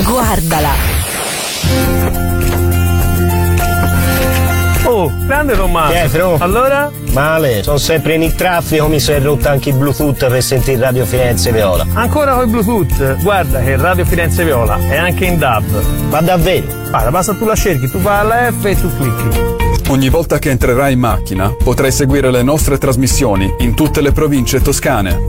Guardala. Oh, grande Tommaso. Pietro. Allora? Male, sono sempre in il traffico, mi si è rotto anche il Bluetooth per sentire Radio Firenze Viola. Ancora col Bluetooth? Guarda che Radio Firenze Viola è anche in DAB. Ma davvero? Guarda, basta tu la cerchi, tu vai alla F e tu clicchi. Ogni volta che entrerai in macchina potrai seguire le nostre trasmissioni in tutte le province toscane.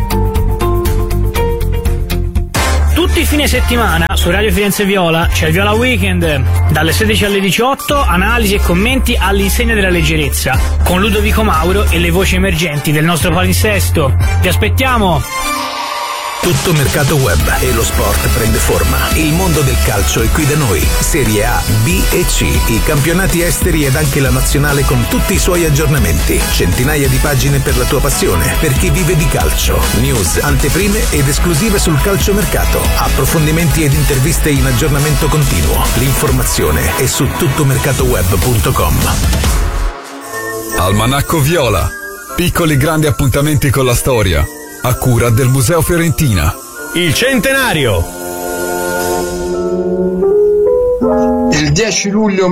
Tutti i fine settimana su Radio Firenze Viola c'è il Viola Weekend, dalle 16 alle 18, analisi e commenti all'insegna della leggerezza, con Ludovico Mauro e le voci emergenti del nostro palinsesto. Vi aspettiamo! Tutto mercato web e lo sport prende forma. Il mondo del calcio è qui da noi. Serie A, B e C, i campionati esteri ed anche la nazionale con tutti i suoi aggiornamenti. Centinaia di pagine per la tua passione, per chi vive di calcio. News, anteprime ed esclusive sul calciomercato. Approfondimenti ed interviste in aggiornamento continuo. L'informazione è su tuttomercatoweb.com. Almanacco Viola. Piccoli grandi appuntamenti con la storia. A cura del Museo Fiorentina. Il centenario! Il 10 luglio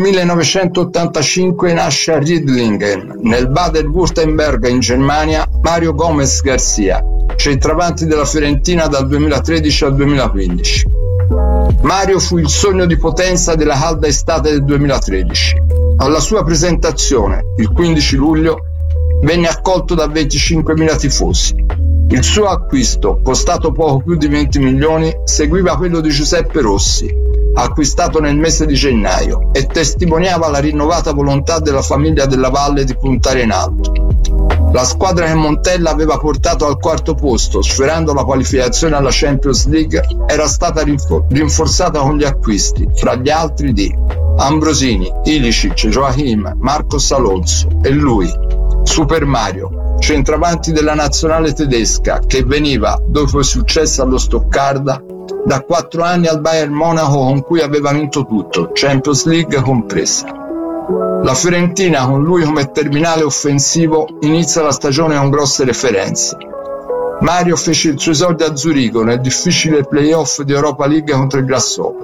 1985 nasce a Riedlingen, nel Baden-Württemberg in Germania, Mario Gomez Garcia, centravanti della Fiorentina dal 2013 al 2015. Mario fu il sogno di potenza della calda estate del 2013. Alla sua presentazione, il 15 luglio, venne accolto da 25.000 tifosi. Il suo acquisto, costato poco più di 20 milioni, seguiva quello di Giuseppe Rossi, acquistato nel mese di gennaio, e testimoniava la rinnovata volontà della famiglia Della Valle di puntare in alto. La squadra che Montella aveva portato al quarto posto, sfiorando la qualificazione alla Champions League, era stata rinforzata con gli acquisti, fra gli altri di Ambrosini, Ilicic, Joachim, Marcos Alonso e lui, Super Mario, centravanti della nazionale tedesca, che veniva, dopo il successo allo Stoccarda, da 4 anni al Bayern Monaco, con cui aveva vinto tutto, Champions League compresa. La Fiorentina, con lui come terminale offensivo, inizia la stagione con grosse referenze. Mario fece il suo esordio a Zurigo nel difficile playoff di Europa League contro il Grasshopper.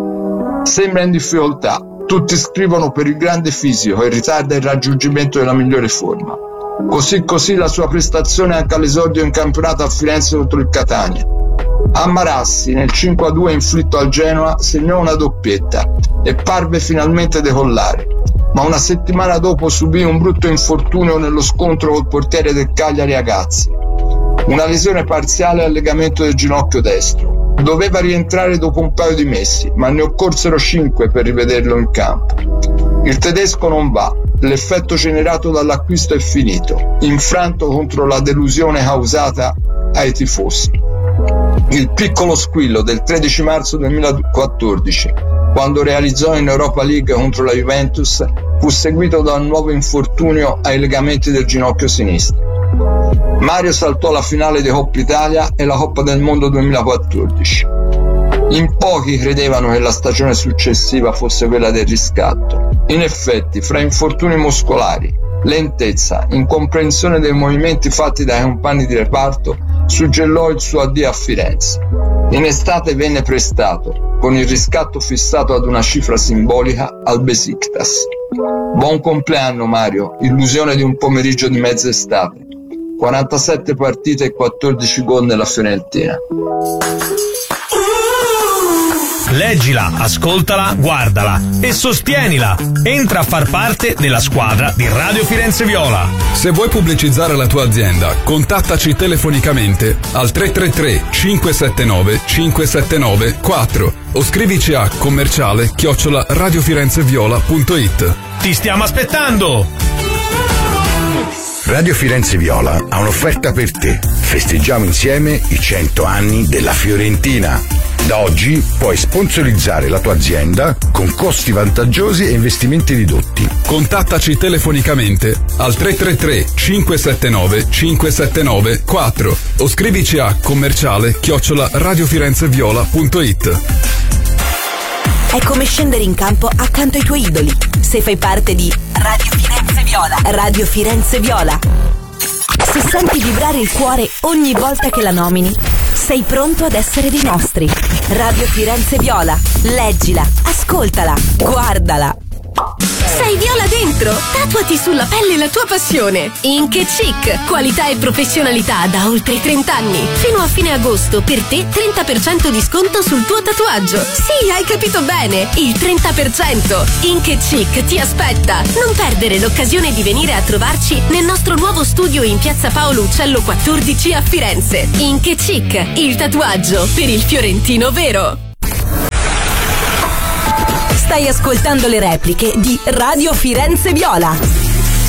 Sembra in difficoltà, tutti scrivono per il grande fisico e ritarda il raggiungimento della migliore forma. Così la sua prestazione anche all'esordio in campionato a Firenze contro il Catania. A Marassi, nel 5-2 inflitto al Genoa, segnò una doppietta e parve finalmente decollare, ma una settimana dopo subì un brutto infortunio nello scontro col portiere del Cagliari Agazzi. Una lesione parziale al legamento del ginocchio destro. Doveva rientrare dopo un paio di mesi, ma ne occorsero 5 per rivederlo in campo. Il tedesco non va, l'effetto generato dall'acquisto è finito, infranto contro la delusione causata ai tifosi. Il piccolo squillo del 13 marzo 2014, quando realizzò in Europa League contro la Juventus, fu seguito da un nuovo infortunio ai legamenti del ginocchio sinistro. Mario saltò la finale di Coppa Italia e la Coppa del Mondo 2014. In pochi credevano che la stagione successiva fosse quella del riscatto. In effetti, fra infortuni muscolari, lentezza, incomprensione dei movimenti fatti dai compagni di reparto, suggellò il suo addio a Firenze. In estate venne prestato, con il riscatto fissato ad una cifra simbolica, al Besiktas. Buon compleanno Mario, illusione di un pomeriggio di mezza estate. 47 partite e 14 gol nella Fiorentina. Leggila, ascoltala, guardala e sostienila. Entra a far parte della squadra di Radio Firenze Viola. Se vuoi pubblicizzare la tua azienda, contattaci telefonicamente al 333 579 579 4 o scrivici a commerciale@radiofirenzeviola.it. Ti stiamo aspettando! Radio Firenze Viola ha un'offerta per te. Festeggiamo insieme i 100 anni della Fiorentina. Da oggi puoi sponsorizzare la tua azienda con costi vantaggiosi e investimenti ridotti. Contattaci telefonicamente al 333 579 579 4 o scrivici a commerciale@radiofirenzeviola.it. È come scendere in campo accanto ai tuoi idoli. Se fai parte di Radio Firenze Viola. Radio Firenze Viola. Se senti vibrare il cuore ogni volta che la nomini, sei pronto ad essere dei nostri. Radio Firenze Viola. Leggila, ascoltala, guardala. Sei viola dentro? Tatuati sulla pelle la tua passione. Ink & Chic, qualità e professionalità da oltre 30 anni. Fino a fine agosto per te 30% di sconto sul tuo tatuaggio. Sì, hai capito bene, il 30%. Ink & Chic ti aspetta. Non perdere l'occasione di venire a trovarci nel nostro nuovo studio in Piazza Paolo Uccello 14 a Firenze. Ink & Chic, il tatuaggio per il fiorentino vero. Stai ascoltando le repliche di Radio Firenze Viola.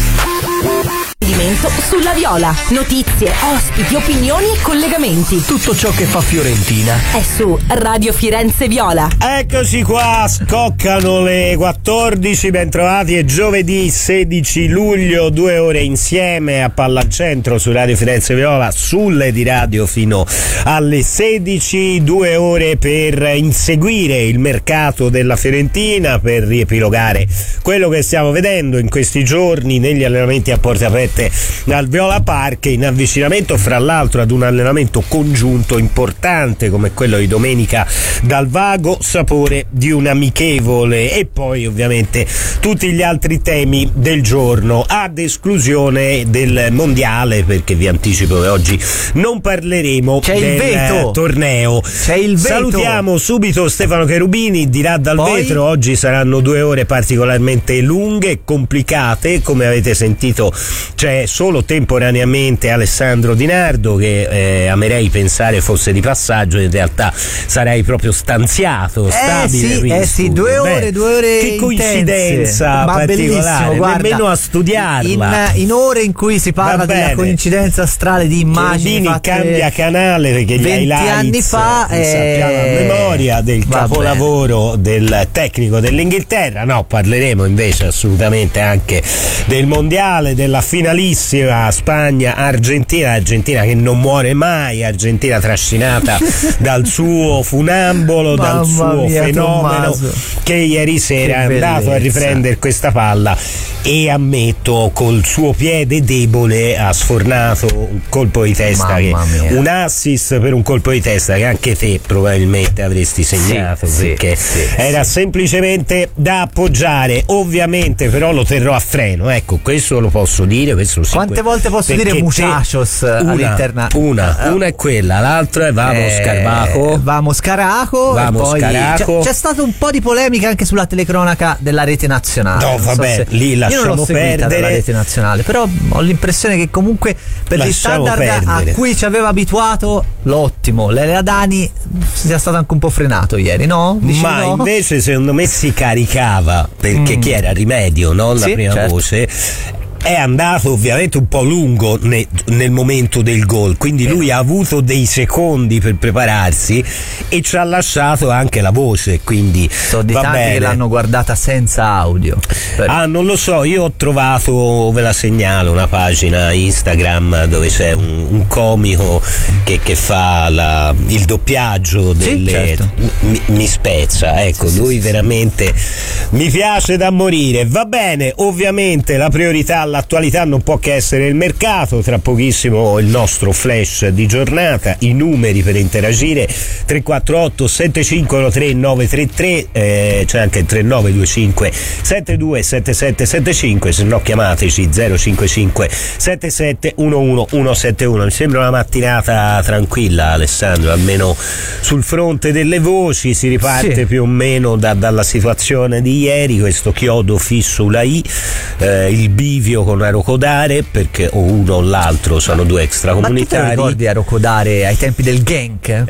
Sulla Viola. Notizie, ospiti, opinioni e collegamenti. Tutto ciò che fa Fiorentina è su Radio Firenze Viola. Eccoci qua, scoccano le 14, bentrovati, è giovedì 16 luglio, 2 ore insieme a Pallacentro su Radio Firenze Viola, sulle di radio fino alle 16, 2 ore per inseguire il mercato della Fiorentina, per riepilogare quello che stiamo vedendo in questi giorni negli allenamenti a porte aperte al Viola Park, in avvicinamento fra l'altro ad un allenamento congiunto importante come quello di domenica dal vago sapore di un amichevole, e poi ovviamente tutti gli altri temi del giorno, ad esclusione del mondiale, perché vi anticipo che oggi non parleremo del torneo. C'è il veto. Salutiamo subito Stefano Cherubini, dirà dal vetro. Oggi saranno 2 ore particolarmente lunghe e complicate, come avete sentito c'è solo temporaneamente Alessandro Di Nardo, che amerei pensare fosse di passaggio, in realtà sarei proprio stanziato, stabile. Sì, 2 ore, 2 ore che coincidenza particolare, nemmeno a studiarla. In ore in cui si parla della coincidenza astrale di immagini fatte cambia canale perché gli 20 anni fa sappiamo a memoria del capolavoro del tecnico dell'Inghilterra. No, parleremo invece assolutamente anche del mondiale, della finalissima Spagna-Argentina che non muore mai, Argentina trascinata dal suo funambolo, dal suo fenomeno, Tommaso, che ieri sera è andato a riprendere questa palla e ammetto col suo piede debole ha sfornato un colpo di testa, un assist per un colpo di testa che anche te probabilmente avresti segnato, perché era semplicemente da appoggiare. Ovviamente però lo terrò a freno, ecco, questo lo posso dire, questo quante volte posso dire muchachos all'interno? Una è quella, l'altra è Vamos Caraco. C'è stato un po' di polemica anche sulla telecronaca della rete nazionale. No, vabbè, lì lasciamo perdere la rete nazionale, però ho l'impressione che comunque per gli standard a cui ci aveva abituato l'ottimo Lele Adani sia stato anche un po' frenato ieri, no? Invece secondo me si caricava, perché chi era Rimedio, no? La prima voce è andato ovviamente un po' lungo nel momento del gol, quindi lui ha avuto dei secondi per prepararsi e ci ha lasciato anche la voce, quindi so di tanti che l'hanno guardata senza audio. Non lo so, io ho trovato, ve la segnalo, una pagina Instagram dove c'è un comico che fa il doppiaggio delle mi spezza, ecco, lui veramente mi piace da morire. Va bene, ovviamente la priorità, l'attualità non può che essere il mercato. Tra pochissimo il nostro flash di giornata, i numeri per interagire: 348 7513 933, c'è anche il 3925 727775, se no chiamateci 055 77 11 171. Mi sembra una mattinata tranquilla, Alessandro, almeno sul fronte delle voci si riparte più o meno dalla situazione di ieri, questo chiodo fisso la I, il bivio con Arocodare, perché o uno o l'altro sono 2 extracomunitari. Ma tu ti ricordi Arocodare ai tempi del Genk?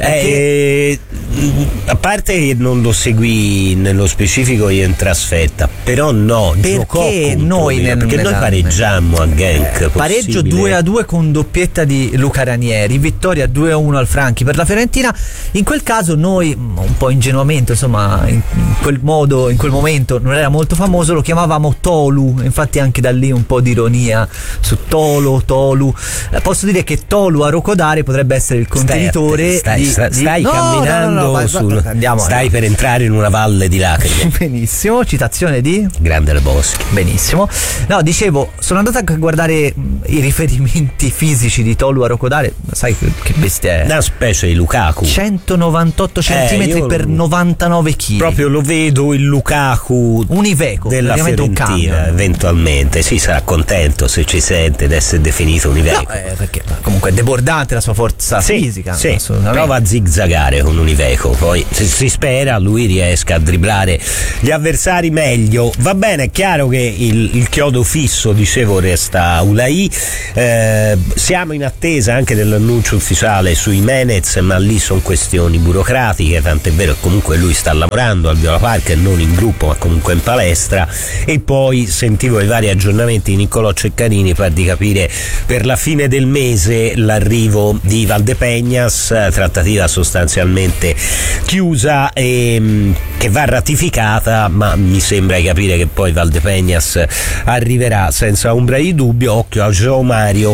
A parte che non lo seguì nello specifico io in trasferta, però perché noi pareggiammo a Genk, pareggio 2-2 con doppietta di Luca Ranieri, vittoria 2-1 al Franchi per la Fiorentina. In quel caso noi un po' ingenuamente, insomma, in quel momento non era molto famoso, lo chiamavamo Tolu, infatti anche da lì un po' po' di ironia su Tolu. Posso dire che Tolu Arokodare potrebbe essere il contenitore. Stai camminando stai per entrare in una valle di lacrime. Benissimo, citazione di Grande Lebowski. Benissimo. No, dicevo, sono andato a guardare i riferimenti fisici di Tolu Arokodare. Sai che bestia è? Una specie di Lukaku. 198 cm per 99 kg. Proprio lo vedo il Lukaku Iveco della Fiorentina, eventualmente. Si sarà contento se ci sente di essere definito un Iveco. No, perché comunque è debordante la sua forza fisica. Sì, prova a zigzagare con un Iveco, poi se si spera lui riesca a dribblare gli avversari meglio. Va bene, è chiaro che il chiodo fisso, dicevo, resta Ulai. Siamo in attesa anche dell'annuncio ufficiale sui Menez, ma lì sono questioni burocratiche, tant'è vero che comunque lui sta lavorando al Viola Park, non in gruppo ma comunque in palestra. E poi sentivo i vari aggiornamenti di Niccolò Ceccarini per di capire per la fine del mese l'arrivo di Valdepeñas, trattativa sostanzialmente chiusa e che va ratificata, ma mi sembra di capire che poi Valdepeñas arriverà senza ombra di dubbio. Occhio a João Mario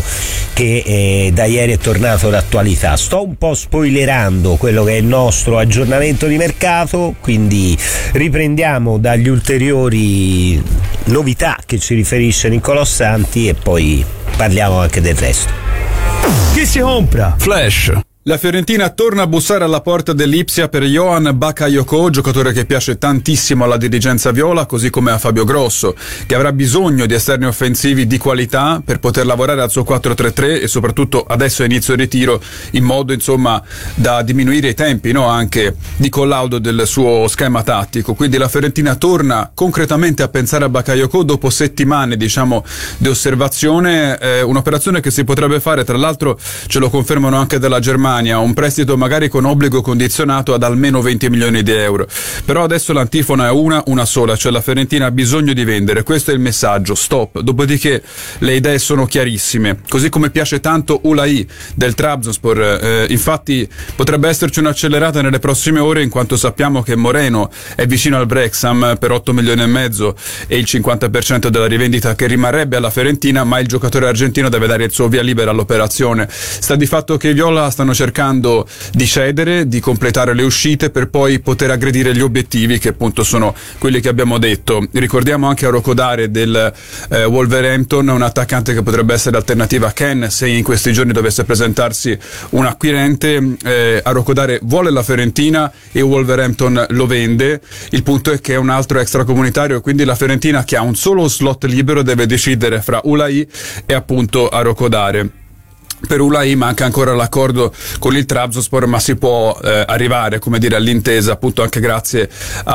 che da ieri è tornato d'attualità. Sto un po' spoilerando quello che è il nostro aggiornamento di mercato, quindi riprendiamo dagli ulteriori novità che ci riferisce Niccolò Santi e poi parliamo anche del resto. Chi si compra? Flash. La Fiorentina torna a bussare alla porta dell'Ipsia per Johan Bakayoko, giocatore che piace tantissimo alla dirigenza viola, così come a Fabio Grosso, che avrà bisogno di esterni offensivi di qualità per poter lavorare al suo 4-3-3 e soprattutto adesso a inizio ritiro in modo insomma da diminuire i tempi, no, anche di collaudo del suo schema tattico. Quindi la Fiorentina torna concretamente a pensare a Bakayoko dopo settimane diciamo di osservazione, un'operazione che si potrebbe fare, tra l'altro ce lo confermano anche dalla Germania, un prestito magari con obbligo condizionato ad almeno 20 milioni di euro. Però adesso l'antifona è una sola, cioè la Fiorentina ha bisogno di vendere, questo è il messaggio, stop. Dopodiché le idee sono chiarissime, così come piace tanto Ulai del Trabzonspor, infatti potrebbe esserci un'accelerata nelle prossime ore, in quanto sappiamo che Moreno è vicino al Wrexham per 8 milioni e mezzo e il 50% della rivendita che rimarrebbe alla Fiorentina, ma il giocatore argentino deve dare il suo via libera all'operazione. Sta di fatto che i viola stanno cercando di cedere, di completare le uscite per poi poter aggredire gli obiettivi che appunto sono quelli che abbiamo detto. Ricordiamo anche Arokodare del Wolverhampton, un attaccante che potrebbe essere alternativa a Ken se in questi giorni dovesse presentarsi un acquirente. Arokodare vuole la Fiorentina e Wolverhampton lo vende. Il punto è che è un altro extracomunitario, quindi la Fiorentina, che ha un solo slot libero, deve decidere fra Ulai e appunto Arokodare. Per Ulai manca ancora l'accordo con il Trabzonspor, ma si può arrivare, come dire, all'intesa appunto anche grazie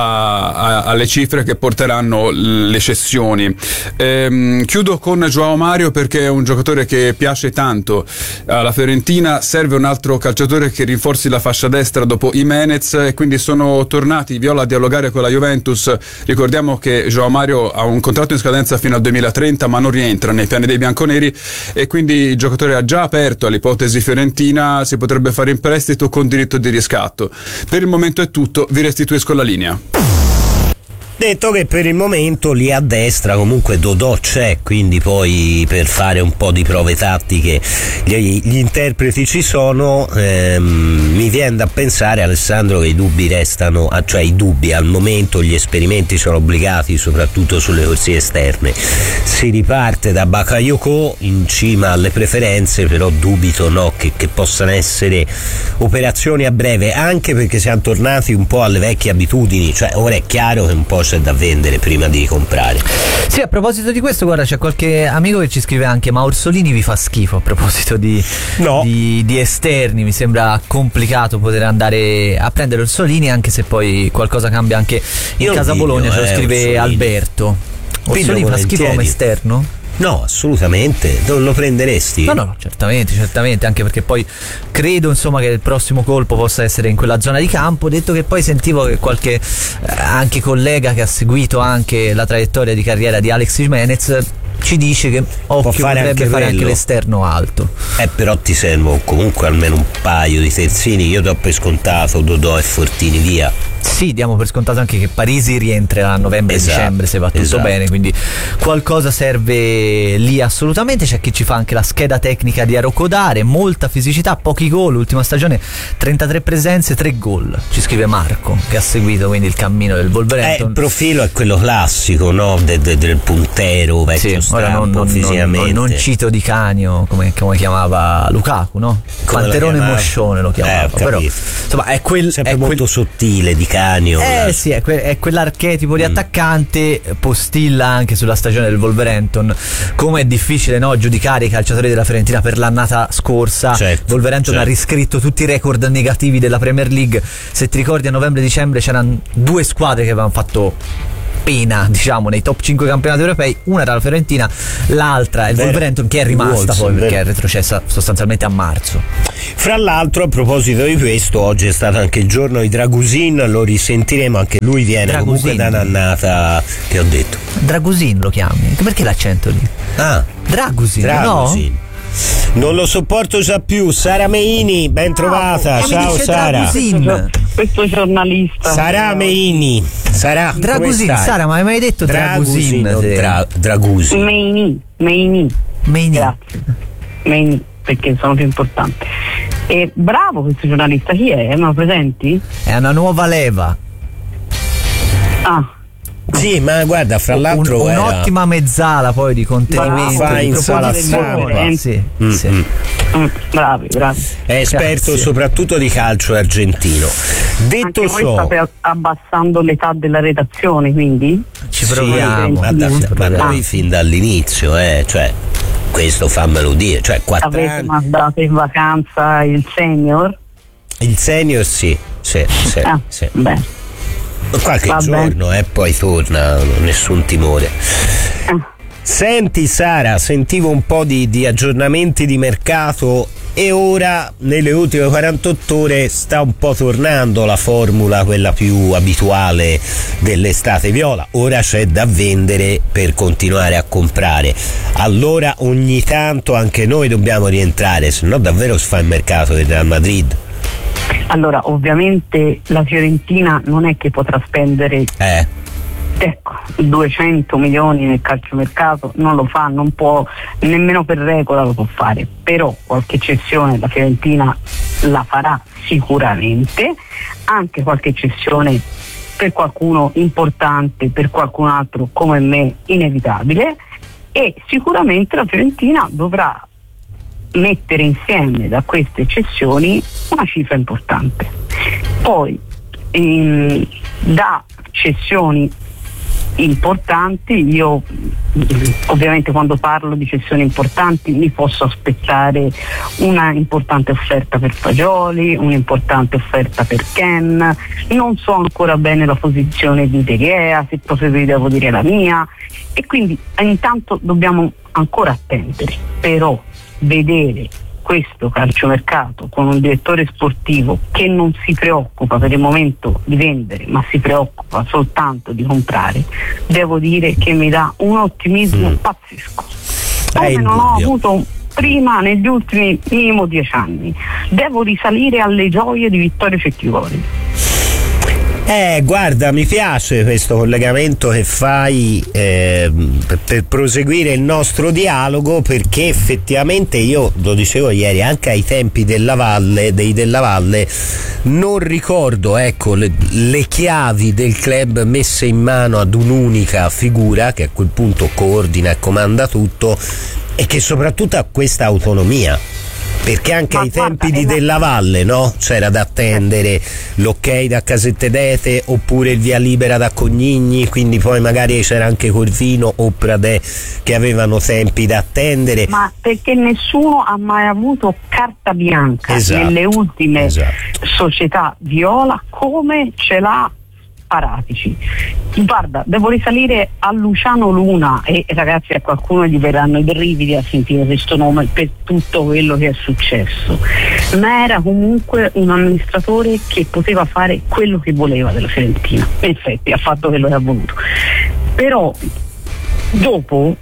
alle cifre che porteranno le cessioni. Chiudo con João Mario perché è un giocatore che piace tanto alla Fiorentina. Serve un altro calciatore che rinforzi la fascia destra dopo Jimenez e quindi sono tornati i viola a dialogare con la Juventus. Ricordiamo che João Mario ha un contratto in scadenza fino al 2030 ma non rientra nei piani dei bianconeri e quindi il giocatore ha già aperto all'ipotesi fiorentina, si potrebbe fare in prestito con diritto di riscatto. Per il momento è tutto, vi restituisco la linea. Detto che per il momento lì a destra comunque Dodò c'è, quindi poi per fare un po' di prove tattiche gli interpreti ci sono. Mi viene da pensare, Alessandro, che i dubbi restano, cioè i dubbi al momento, gli esperimenti sono obbligati soprattutto sulle corsie esterne. Si riparte da Bakayoko in cima alle preferenze, però dubito che possano essere operazioni a breve, anche perché siamo tornati un po' alle vecchie abitudini, cioè ora è chiaro che un po' c'è da vendere prima di comprare. Sì, a proposito di questo, guarda, c'è qualche amico che ci scrive anche: ma Orsolini vi fa schifo a proposito di esterni? Mi sembra complicato poter andare a prendere Orsolini, anche se poi qualcosa cambia anche in casa Bologna, ce lo scrive Orsolini. Alberto. Orsolini fa schifo come esterno? No, assolutamente, non lo prenderesti? No, certamente, anche perché poi credo insomma che il prossimo colpo possa essere in quella zona di campo. Detto che poi sentivo che qualche anche collega che ha seguito anche la traiettoria di carriera di Alex Jimenez ci dice che potrebbe fare anche l'esterno alto. Però ti servono comunque almeno un paio di terzini. Io do per scontato Dodò e Fortini via. Sì, diamo per scontato anche che Parisi rientrerà a novembre-dicembre se va tutto bene, quindi qualcosa serve lì assolutamente. C'è chi ci fa anche la scheda tecnica di Arocodare, molta fisicità, pochi gol, ultima stagione 33 presenze, 3 gol, ci scrive Marco, che ha seguito quindi il cammino del Wolverhampton. Il profilo è quello classico, no? Del puntero vecchio stampo, fisicamente. Non cito Di Canio come chiamava Lukaku, no? Panterone Moscione lo chiamava, però insomma è sempre molto sottile Di Canio. Sì, è quell'archetipo di attaccante. Postilla anche sulla stagione del Wolverhampton come è difficile, no, giudicare i calciatori della Fiorentina per l'annata scorsa. Wolverhampton ha riscritto tutti i record negativi della Premier League. Se ti ricordi, a novembre-dicembre c'erano 2 squadre che avevano fatto pena, diciamo, nei top 5 campionati europei. Una era la Fiorentina, l'altra è il Wolverhampton, che è rimasta poi perché è retrocessa sostanzialmente a marzo. Fra l'altro, a proposito di questo, oggi è stato anche il giorno di Dragusin, lo risentiremo, anche lui viene comunque da un'annata. Che ho detto? Dragusin lo chiami? Perché l'accento lì? Dragusin. No? Non lo sopporto già più. Sara Meini, ben trovata. Ciao Sara. Questo giornalista Sara Meini. Sara Dragusin. Sara, ma hai mai detto Dragusin? Dragusin. Meini. Grazie. Meini, perché sono più importanti. E bravo questo giornalista, chi è? Me lo presenti? È una nuova leva. Sì, ma guarda, fra l'altro un'ottima mezzala poi di contenimento, fa in sala stampa. Bravi. È esperto soprattutto di calcio argentino. Detto anche ciò, state abbassando l'età della redazione, quindi ci proviamo. Ma noi fin dall'inizio, cioè questo fammelo dire, cioè 4 avete anni. mandato in vacanza il senior? Il senior sì. Beh. Qualche giorno poi torna, nessun timore. Senti Sara, sentivo un po' di aggiornamenti di mercato e ora nelle ultime 48 ore sta un po' tornando la formula, quella più abituale dell'estate viola. Ora c'è da vendere per continuare a comprare, allora ogni tanto anche noi dobbiamo rientrare, se no davvero si fa il mercato del Real Madrid. Allora, ovviamente la Fiorentina non è che potrà spendere 200 milioni nel calciomercato, non lo fa, non può, nemmeno per regola lo può fare, però qualche cessione la Fiorentina la farà sicuramente, anche qualche cessione per qualcuno importante, per qualcun altro come me inevitabile, e sicuramente la Fiorentina dovrà mettere insieme da queste cessioni una cifra importante. Poi da cessioni importanti, io ovviamente quando parlo di cessioni importanti mi posso aspettare una importante offerta per Fagioli, un'importante offerta per Ken, non so ancora bene la posizione di De Gea, se proprio vi devo dire la mia, e quindi intanto dobbiamo ancora attendere, però vedere questo calciomercato con un direttore sportivo che non si preoccupa per il momento di vendere, ma si preoccupa soltanto di comprare, devo dire che mi dà un ottimismo pazzesco, come non ho avuto prima negli ultimi minimo 10 anni. Devo risalire alle gioie di Vittorio Cecchigori. Guarda, mi piace questo collegamento che fai per proseguire il nostro dialogo, perché effettivamente io lo dicevo ieri, anche ai tempi dei Della Valle non ricordo le chiavi del club messe in mano ad un'unica figura che a quel punto coordina e comanda tutto, e che soprattutto ha questa autonomia. Perché anche ai tempi di Della Valle, no? C'era da attendere l'ok da Casette d'Ete oppure il via libera da Cognigni, quindi poi magari c'era anche Corvino o Pradè che avevano tempi da attendere. Ma perché nessuno ha mai avuto carta bianca nelle ultime società viola come ce l'ha Paratici. Guarda, devo risalire a Luciano Luna, e ragazzi, a qualcuno gli verranno i brividi a sentire questo nome per tutto quello che è successo, ma era comunque un amministratore che poteva fare quello che voleva della Fiorentina. In effetti ha fatto quello che ha voluto, però dopo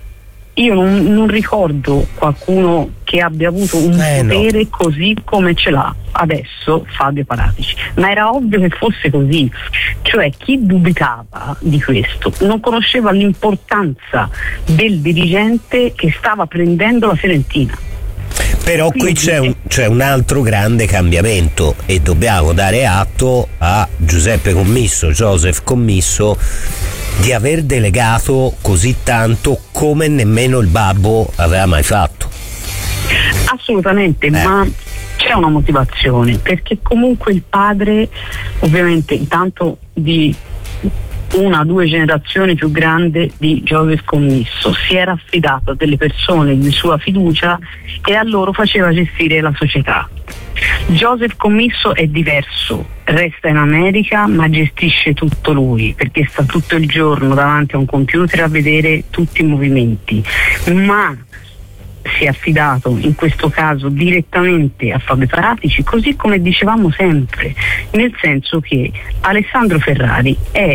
io non ricordo qualcuno che abbia avuto un potere così come ce l'ha adesso Fabio Paratici, ma era ovvio che fosse così, cioè chi dubitava di questo non conosceva l'importanza del dirigente che stava prendendo la Fiorentina. Però qui c'è un altro grande cambiamento e dobbiamo dare atto a Joseph Commisso di aver delegato così tanto come nemmeno il babbo aveva mai fatto. Assolutamente, ma c'è una motivazione, perché comunque il padre, ovviamente intanto di 1 o 2 generazioni più grande di Joseph Commisso, si era affidato a delle persone di sua fiducia e a loro faceva gestire la società. Joseph Commisso è diverso, resta in America ma gestisce tutto lui, perché sta tutto il giorno davanti a un computer a vedere tutti i movimenti, ma si è affidato in questo caso direttamente a Fabio Paratici, così come dicevamo sempre, nel senso che Alessandro Ferrari è